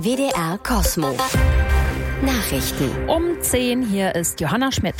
WDR Cosmo. Nachrichten. Um 10 hier ist Johanna Schmidt.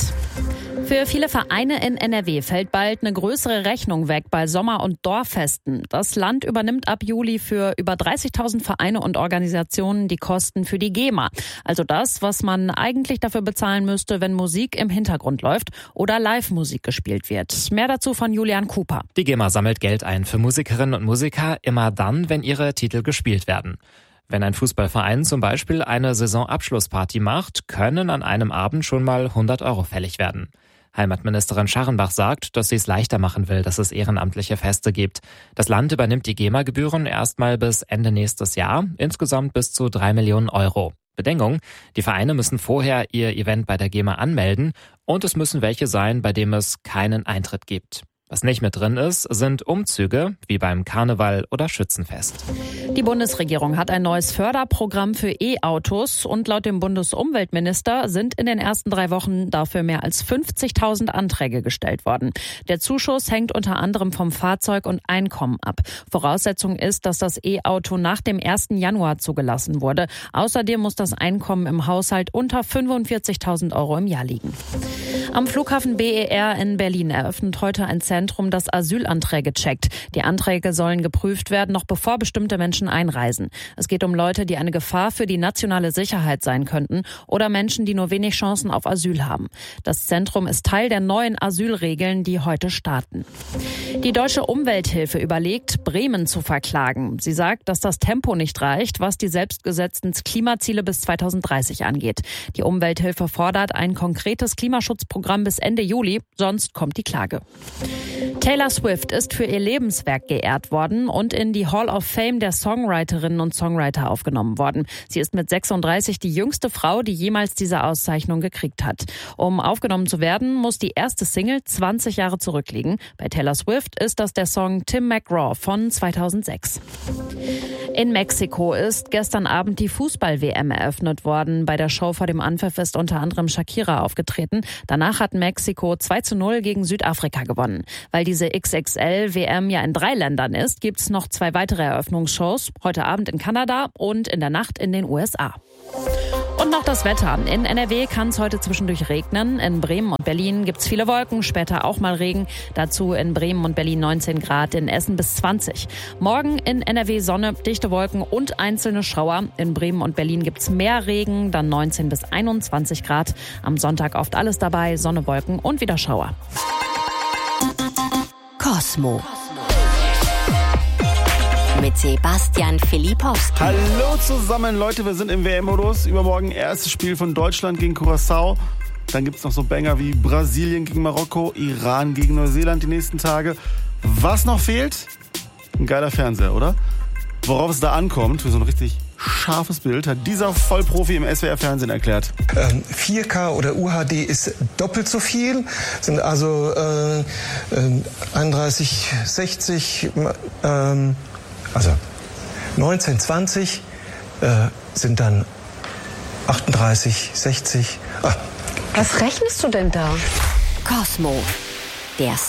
Für viele Vereine in NRW fällt bald eine größere Rechnung weg bei Sommer- und Dorffesten. Das Land übernimmt ab Juli für über 30.000 Vereine und Organisationen die Kosten für die GEMA. Also das, was man eigentlich dafür bezahlen müsste, wenn Musik im Hintergrund läuft oder Live-Musik gespielt wird. Mehr dazu von Julian Cooper. Die GEMA sammelt Geld ein für Musikerinnen und Musiker immer dann, wenn ihre Titel gespielt werden. Wenn ein Fußballverein zum Beispiel eine Saisonabschlussparty macht, können an einem Abend schon mal 100 € fällig werden. Heimatministerin Scharrenbach sagt, dass sie es leichter machen will, dass es ehrenamtliche Feste gibt. Das Land übernimmt die GEMA-Gebühren erstmal bis Ende nächstes Jahr, insgesamt bis zu 3 Millionen €. Bedingung: Die Vereine müssen vorher ihr Event bei der GEMA anmelden und es müssen welche sein, bei dem es keinen Eintritt gibt. Was nicht mit drin ist, sind Umzüge, wie beim Karneval oder Schützenfest. Die Bundesregierung hat ein neues Förderprogramm für E-Autos und laut dem Bundesumweltminister sind in den ersten 3 Wochen dafür mehr als 50.000 Anträge gestellt worden. Der Zuschuss hängt unter anderem vom Fahrzeug und Einkommen ab. Voraussetzung ist, dass das E-Auto nach dem 1. Januar zugelassen wurde. Außerdem muss das Einkommen im Haushalt unter 45.000 € im Jahr liegen. Am Flughafen BER in Berlin eröffnet heute ein Zentrum, das Asylanträge checkt. Die Anträge sollen geprüft werden, noch bevor bestimmte Menschen einreisen. Es geht um Leute, die eine Gefahr für die nationale Sicherheit sein könnten oder Menschen, die nur wenig Chancen auf Asyl haben. Das Zentrum ist Teil der neuen Asylregeln, die heute starten. Die Deutsche Umwelthilfe überlegt, Bremen zu verklagen. Sie sagt, dass das Tempo nicht reicht, was die selbstgesetzten Klimaziele bis 2030 angeht. Die Umwelthilfe fordert ein konkretes Klimaschutzprogramm bis Ende Juli, sonst kommt die Klage. Taylor Swift ist für ihr Lebenswerk geehrt worden und in die Hall of Fame der Songwriterinnen und Songwriter aufgenommen worden. Sie ist mit 36 die jüngste Frau, die jemals diese Auszeichnung gekriegt hat. Um aufgenommen zu werden, muss die erste Single 20 Jahre zurückliegen. Bei Taylor Swift ist das der Song Tim McGraw von 2006. In Mexiko ist gestern Abend die Fußball-WM eröffnet worden. Bei der Show vor dem Anpfiff ist unter anderem Shakira aufgetreten. Danach hat Mexiko 2:0 gegen Südafrika gewonnen. Weil diese XXL-WM ja in 3 Ländern ist, gibt es noch 2 weitere Eröffnungsshows. Heute Abend in Kanada und in der Nacht in den USA. Und noch das Wetter. In NRW kann es heute zwischendurch regnen. In Bremen und Berlin gibt es viele Wolken, später auch mal Regen. Dazu in Bremen und Berlin 19 Grad, in Essen bis 20. Morgen in NRW Sonne, dichte Wolken und einzelne Schauer. In Bremen und Berlin gibt es mehr Regen, dann 19 bis 21 Grad. Am Sonntag oft alles dabei, Sonne, Wolken und wieder Schauer. Cosmo. Mit Sebastian Filipowski. Hallo zusammen, Leute, wir sind im WM-Modus. Übermorgen erstes Spiel von Deutschland gegen Curaçao. Dann gibt's noch so Banger wie Brasilien gegen Marokko, Iran gegen Neuseeland die nächsten Tage. Was noch fehlt? Ein geiler Fernseher, oder? Worauf es da ankommt, für so ein richtig scharfes Bild, hat dieser Vollprofi im SWR-Fernsehen erklärt. 4K oder UHD ist doppelt so viel, sind also 3160, also 1920 sind dann 3860. Was rechnest du denn da? Cosmo, der